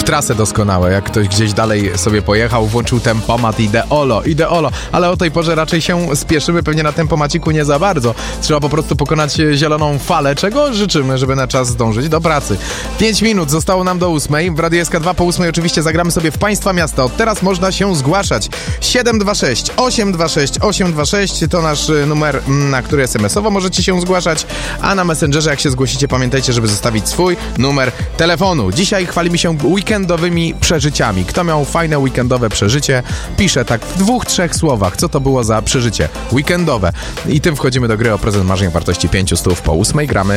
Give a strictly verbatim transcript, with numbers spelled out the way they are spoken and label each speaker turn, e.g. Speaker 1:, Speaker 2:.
Speaker 1: trasę doskonałe. Jak ktoś gdzieś dalej sobie pojechał, włączył tempomat, ideolo, ideolo. Ale o tej porze raczej się spieszymy, pewnie na tempomaciku nie za bardzo. Trzeba po prostu pokonać zieloną falę, czego życzymy, żeby na czas zdążyć do pracy. Pięć minut zostało nam do ósmej. W Radiu S K dwa po ósmej oczywiście zagramy sobie w Państwa Miasta. Od teraz można się zgłaszać. siedem dwa sześć, osiem dwa sześć, osiem dwa sześć to nasz numer, na który es em esowo możecie się zgłaszać, a na Messengerze jak się zgłosicie, pamiętajcie, żeby zostawić swój numer telefonu. Dzisiaj chwalimy się weekendowymi przeżyciami. Kto miał fajne weekendowe przeżycie, pisze tak w dwóch, trzech słowach, co to było za przeżycie weekendowe. I tym wchodzimy do gry o prezent marzeń w wartości pięciu stów. Po ósmej gramy.